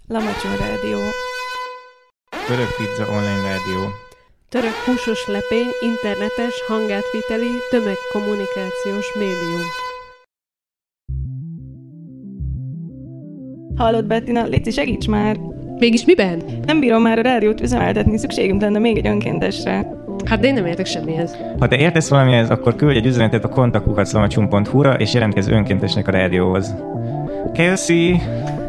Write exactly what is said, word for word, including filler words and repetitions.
Lamacson Rádió. Török Pizza Online Rádió. Török húsos lepé, internetes, hangátviteli, tömegkommunikációs médium. Hallod, Bettina? Léci, segíts már! Mégis miben? Nem bírom már a rádiót üzemeltetni, szükségünk lenne még egy önkéntesre. Hát de én nem értek semmihez. Ha te értesz valamihez, akkor küldj egy üzenetet a kontakt kukac lamacson pont hu-ra és jelentkezz önkéntesnek a rádióhoz. Kelsey!